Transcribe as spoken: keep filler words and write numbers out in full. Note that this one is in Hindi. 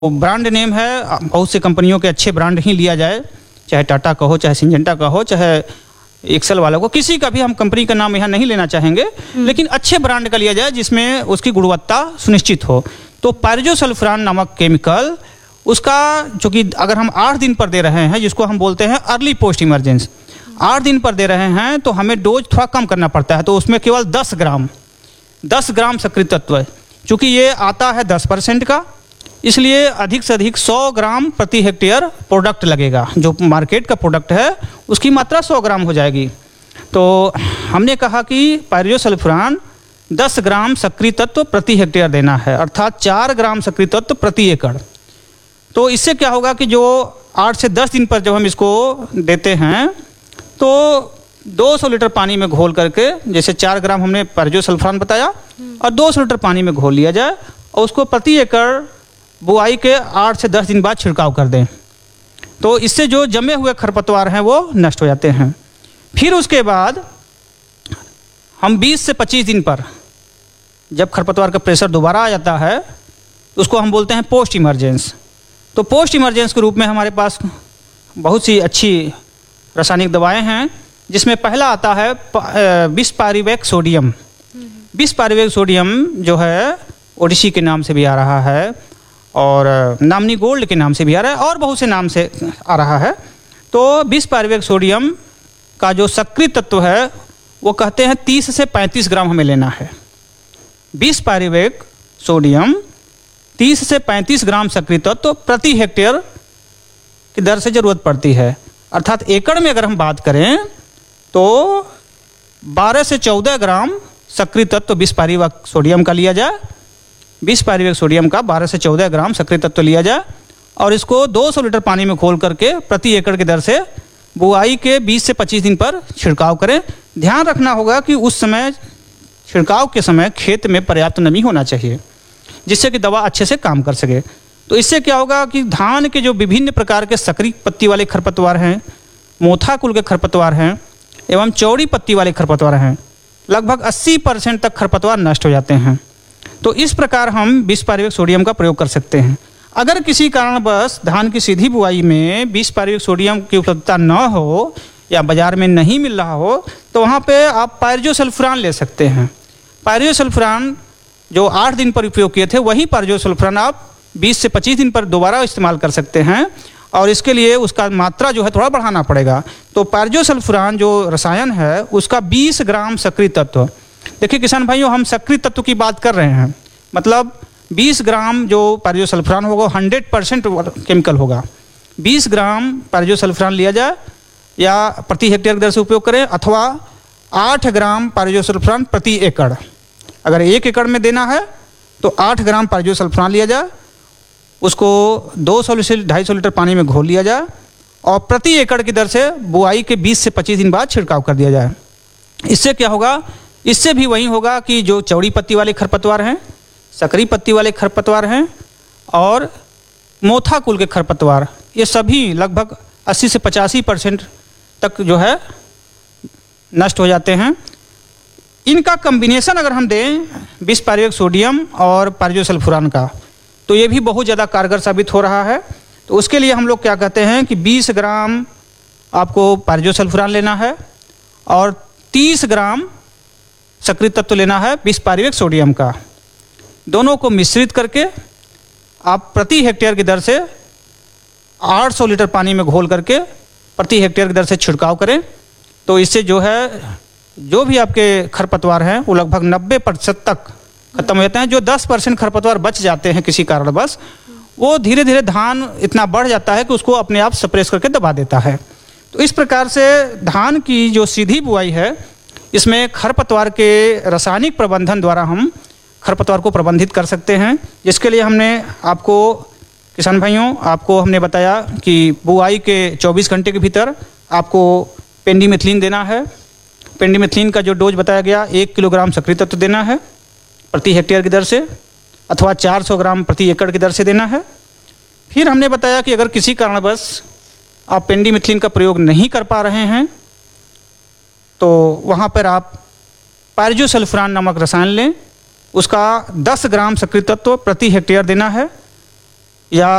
ब्रांड नेम है, बहुत से कंपनियों के अच्छे ब्रांड ही लिया जाए, चाहे टाटा का हो, चाहे सिंजेंटा का हो, चाहे एक्सेल वाला को, किसी का भी हम कंपनी का नाम यहाँ नहीं लेना चाहेंगे, लेकिन अच्छे ब्रांड का लिया जाए जिसमें उसकी गुणवत्ता सुनिश्चित हो। तो पायरिजोसल्फरान नामक केमिकल, उसका जो कि अगर हम आठ दिन पर दे रहे हैं, जिसको हम बोलते हैं अर्ली पोस्ट इमरजेंस, आठ दिन पर दे रहे हैं तो हमें डोज थोड़ा कम करना पड़ता है। तो उसमें केवल दस ग्राम दस ग्राम सक्रिय तत्व, चूँकि ये आता है दस परसेंट का, इसलिए अधिक से अधिक सौ ग्राम प्रति हेक्टेयर प्रोडक्ट लगेगा। जो मार्केट का प्रोडक्ट है उसकी मात्रा सौ ग्राम हो जाएगी। तो हमने कहा कि पायरिजोसल्फरान दस ग्राम सक्रिय तत्व प्रति हेक्टेयर देना है, अर्थात चार ग्राम सक्रिय तत्व प्रति एकड़। तो इससे क्या होगा कि जो आठ से दस दिन पर जब हम इसको देते हैं तो दो सौ लीटर पानी में घोल करके, जैसे चार ग्राम हमने पायरिजोसल्फरान बताया, और दो सौ लीटर पानी में घोल लिया जाए और उसको प्रति एकड़ बुआई के आठ से दस दिन बाद छिड़काव कर दें। तो इससे जो जमे हुए खरपतवार हैं वो नष्ट हो जाते हैं। फिर उसके बाद हम बीस से पच्चीस दिन पर जब खरपतवार का प्रेशर दोबारा आ जाता है तो उसको हम बोलते हैं पोस्ट इमरजेंस। तो पोस्ट इमरजेंस के रूप में हमारे पास बहुत सी अच्छी रासायनिक दवाएं हैं, जिसमें पहला आता है बिसपाइरुवेट सोडियम। बिसपाइरुवेट सोडियम जो है ओडिसी के नाम से भी आ रहा है और नामनी गोल्ड के नाम से भी आ रहा है और बहुत से नाम से आ रहा है। तो बिसपाइरुवेट सोडियम का जो सक्रिय तत्व है वो कहते हैं तीस से पैंतीस ग्राम हमें लेना है। बिसपाइरुवेट सोडियम तीस से पैंतीस ग्राम सक्रिय तत्व प्रति हेक्टेयर की दर से ज़रूरत पड़ती है। अर्थात एकड़ में अगर हम बात करें तो बारह से चौदह ग्राम सक्रिय तत्व बिसपाइरुवेट सोडियम का लिया जाए। बिसपाइरुवेट सोडियम का बारह से चौदह ग्राम सक्रिय तत्व लिया जाए और इसको दो सौ लीटर पानी में घोल करके प्रति एकड़ की दर से बुआई के बीस से पच्चीस दिन पर छिड़काव करें। ध्यान रखना होगा कि उस समय छिड़काव के समय खेत में पर्याप्त नमी होना चाहिए, जिससे कि दवा अच्छे से काम कर सके। तो इससे क्या होगा कि धान के जो विभिन्न प्रकार के सक्रिय पत्ती वाले खरपतवार हैं, मोथा कुल के खरपतवार हैं एवं चौड़ी पत्ती वाले खरपतवार हैं, लगभग अस्सी परसेंट तक खरपतवार नष्ट हो जाते हैं। तो इस प्रकार हम बिसपाइरुवेट सोडियम का प्रयोग कर सकते हैं। अगर किसी कारणवश धान की सीधी बुआई में बिसपाइरुवेट सोडियम की उपलब्धता न हो या बाजार में नहीं मिल रहा हो तो वहाँ पे आप पायरिजोसल्फरान ले सकते हैं। पायरिजोसल्फरान जो आठ दिन पर उपयोग किए थे, वही पायरिजोसल्फरान आप बीस से पच्चीस दिन पर दोबारा इस्तेमाल कर सकते हैं और इसके लिए उसका मात्रा जो है थोड़ा बढ़ाना पड़ेगा। तो पायरिजोसल्फरान जो रसायन है उसका बीस ग्राम सक्रिय तत्व, देखिए किसान भाइयों, हम सक्रिय तत्व की बात कर रहे हैं, मतलब बीस ग्राम जो पायरिजोसल्फरान होगा हंड्रेड परसेंट केमिकल होगा। बीस ग्राम पायरिजोसल्फरान लिया जाए या प्रति हेक्टेयर की दर से उपयोग करें, अथवा आठ ग्राम पायरिजोसल्फरान प्रति एकड़। अगर एक एकड़ में देना है तो आठ ग्राम पायरिजोसल्फरान लिया जाए, उसको दो सौ से ढाई सौ लीटर पानी में घोल लिया जाए और प्रति एकड़ की दर से बुआई के बीस से पच्चीस दिन बाद छिड़काव कर दिया जाए। इससे क्या होगा, इससे भी वही होगा कि जो चौड़ी पत्ती वाले खरपतवार हैं, सकरी पत्ती वाले खरपतवार हैं और मोथा कुल के खरपतवार, ये सभी लगभग अस्सी से पचासी परसेंट तक जो है नष्ट हो जाते हैं। इनका कम्बिनेशन अगर हम दें बिसपाइरुवेट सोडियम और पायरिजोसल्फरान का, तो ये भी बहुत ज़्यादा कारगर साबित हो रहा है। तो उसके लिए हम लोग क्या कहते हैं कि बीस ग्राम आपको पायरिजोसल्फरान लेना है और तीस ग्राम सक्रिय तत्व लेना है बिसपाइरुवेट सोडियम का। दोनों को मिश्रित करके आप प्रति हेक्टेयर की दर से आठ सौ लीटर पानी में घोल करके प्रति हेक्टेयर की दर से छिड़काव करें। तो इससे जो है जो भी आपके खरपतवार हैं वो लगभग नब्बे प्रतिशत तक खत्म हो जाते हैं। जो दस परसेंट खरपतवार बच जाते हैं किसी कारणवश, वो धीरे धीरे धान इतना बढ़ जाता है कि उसको अपने आप स्प्रेस करके दबा देता है। तो इस प्रकार से धान की जो सीधी बुआई है, इसमें खरपतवार के रासायनिक प्रबंधन द्वारा हम खरपतवार को प्रबंधित कर सकते हैं। जिसके लिए हमने आपको किसान भाइयों आपको हमने बताया कि बुआई के चौबीस घंटे के भीतर आपको पेंडिमेथिलीन देना है। पेंडिमेथिलीन का जो डोज बताया गया, एक किलोग्राम सक्रिय तत्व देना है प्रति हेक्टेयर की दर से, अथवा चार सौ ग्राम प्रति एकड़ की दर से देना है। फिर हमने बताया कि अगर किसी कारणवश आप पेंडिमेथिलीन का प्रयोग नहीं कर पा रहे हैं तो वहाँ पर आप पायरिजोसल्फरान नामक रसायन लें, उसका दस ग्राम सक्रिय तत्व प्रति हेक्टेयर देना है या